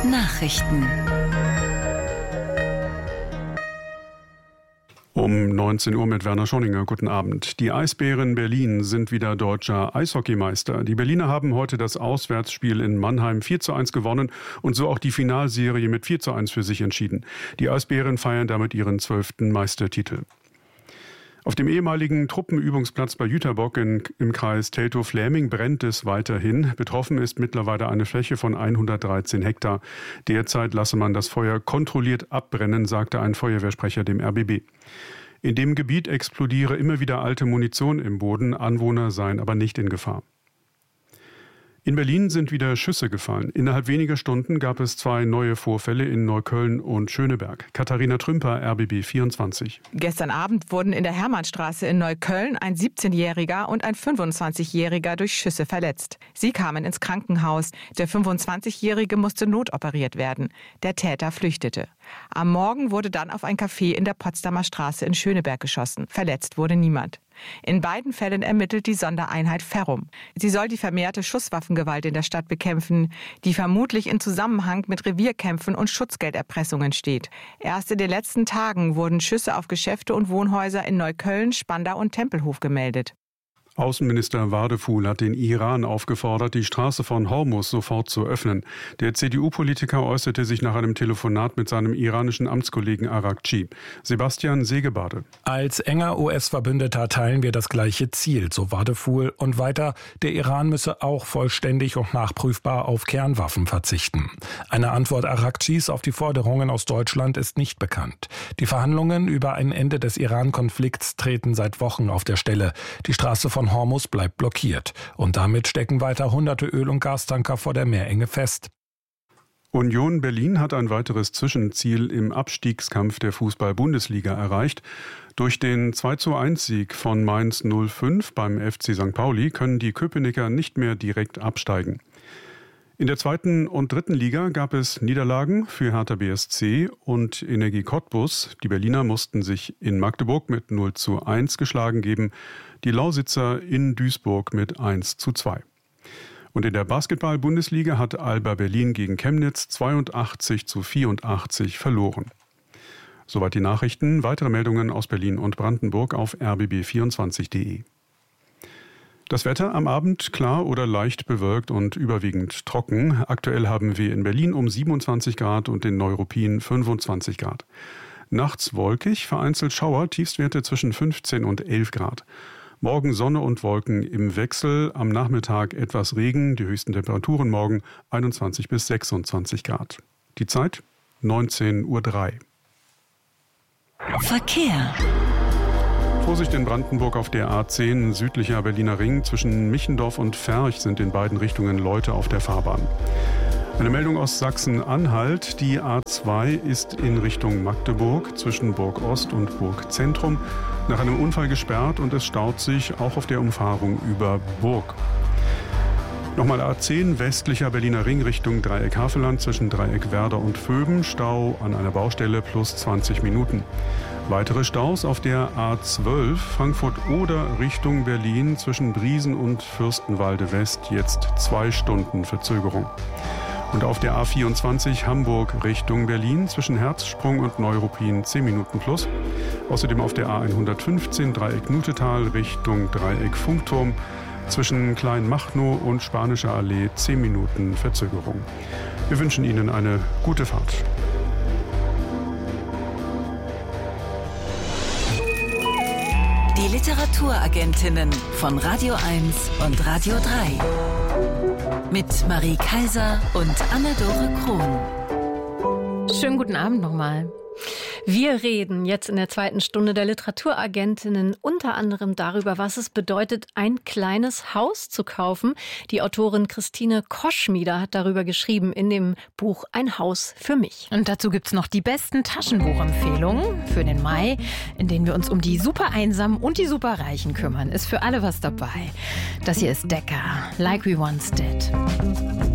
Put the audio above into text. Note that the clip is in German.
Nachrichten. Um 19 Uhr mit Werner Schonninger. Guten Abend. Die Eisbären Berlin sind wieder deutscher Eishockeymeister. Die Berliner haben heute das Auswärtsspiel in Mannheim 4:1 gewonnen und so auch die Finalserie mit 4:1 für sich entschieden. Die Eisbären feiern damit ihren 12. Meistertitel. Auf dem ehemaligen Truppenübungsplatz bei Jüterbock im Kreis Teltow-Fläming brennt es weiterhin. Betroffen ist mittlerweile eine Fläche von 113 Hektar. Derzeit lasse man das Feuer kontrolliert abbrennen, sagte ein Feuerwehrsprecher dem RBB. In dem Gebiet explodiere immer wieder alte Munition im Boden, Anwohner seien aber nicht in Gefahr. In Berlin sind wieder Schüsse gefallen. Innerhalb weniger Stunden gab es 2 neue Vorfälle in Neukölln und Schöneberg. Katharina Trümper, RBB 24. Gestern Abend wurden in der Hermannstraße in Neukölln ein 17-Jähriger und ein 25-Jähriger durch Schüsse verletzt. Sie kamen ins Krankenhaus. Der 25-Jährige musste notoperiert werden. Der Täter flüchtete. Am Morgen wurde dann auf ein Café in der Potsdamer Straße in Schöneberg geschossen. Verletzt wurde niemand. In beiden Fällen ermittelt die Sondereinheit Ferrum. Sie soll die vermehrte Schusswaffengewalt in der Stadt bekämpfen, die vermutlich in Zusammenhang mit Revierkämpfen und Schutzgelderpressungen steht. Erst in den letzten Tagen wurden Schüsse auf Geschäfte und Wohnhäuser in Neukölln, Spandau und Tempelhof gemeldet. Außenminister Wadeful hat den Iran aufgefordert, die Straße von Hormuz sofort zu öffnen. Der CDU-Politiker äußerte sich nach einem Telefonat mit seinem iranischen Amtskollegen Arakci. Sebastian Segebade. Als enger US-Verbündeter teilen wir das gleiche Ziel, so Wadeful. Und weiter, der Iran müsse auch vollständig und nachprüfbar auf Kernwaffen verzichten. Eine Antwort Arakcis auf die Forderungen aus Deutschland ist nicht bekannt. Die Verhandlungen über ein Ende des Iran-Konflikts treten seit Wochen auf der Stelle. Die Straße von Hormuz bleibt blockiert. Und damit stecken weiter hunderte Öl- und Gastanker vor der Meerenge fest. Union Berlin hat ein weiteres Zwischenziel im Abstiegskampf der Fußball-Bundesliga erreicht. Durch den 2:1-Sieg von Mainz 05 beim FC St. Pauli können die Köpenicker nicht mehr direkt absteigen. In der 2. und 3. Liga gab es Niederlagen für Hertha BSC und Energie Cottbus. Die Berliner mussten sich in Magdeburg mit 0:1 geschlagen geben, die Lausitzer in Duisburg mit 1:2. Und in der Basketball-Bundesliga hat Alba Berlin gegen Chemnitz 82:84 verloren. Soweit die Nachrichten. Weitere Meldungen aus Berlin und Brandenburg auf rbb24.de. Das Wetter am Abend klar oder leicht bewölkt und überwiegend trocken. Aktuell haben wir in Berlin um 27 Grad und in Neuruppin 25 Grad. Nachts wolkig, vereinzelt Schauer, Tiefstwerte zwischen 15 und 11 Grad. Morgen Sonne und Wolken im Wechsel, am Nachmittag etwas Regen, die höchsten Temperaturen morgen 21 bis 26 Grad. Die Zeit 19:03 Uhr. Verkehr. Vorsicht in Brandenburg auf der A10, südlicher Berliner Ring. Zwischen Michendorf und Ferch sind in beiden Richtungen Leute auf der Fahrbahn. Eine Meldung aus Sachsen-Anhalt. Die A2 ist in Richtung Magdeburg zwischen Burg Ost und Burg Zentrum nach einem Unfall gesperrt und es staut sich auch auf der Umfahrung über Burg. Nochmal A10, westlicher Berliner Ring Richtung Dreieck Havelland zwischen Dreieck Werder und Vöben. Stau an einer Baustelle plus 20 Minuten. Weitere Staus auf der A12 Frankfurt-Oder Richtung Berlin zwischen Briesen und Fürstenwalde West. Jetzt 2 Stunden Verzögerung. Und auf der A24 Hamburg Richtung Berlin zwischen Herzsprung und Neuruppin 10 Minuten plus. Außerdem auf der A115 Dreieck Nutetal Richtung Dreieck Funkturm. Zwischen Kleinmachnow und Spanischer Allee 10 Minuten Verzögerung. Wir wünschen Ihnen eine gute Fahrt. Die Literaturagentinnen von Radio 1 und Radio 3. Mit Marie Kaiser und Anne-Dore Krohn. Schönen guten Abend nochmal. Wir reden jetzt in der 2. Stunde der Literaturagentinnen unter anderem darüber, was es bedeutet, ein kleines Haus zu kaufen. Die Autorin Christine Koschmieder hat darüber geschrieben in dem Buch Ein Haus für mich. Und dazu gibt's noch die besten Taschenbuchempfehlungen für den Mai, in denen wir uns um die Super-Einsamen und die Superreichen kümmern. Ist für alle was dabei. Das hier ist Decker, Like We Once Did.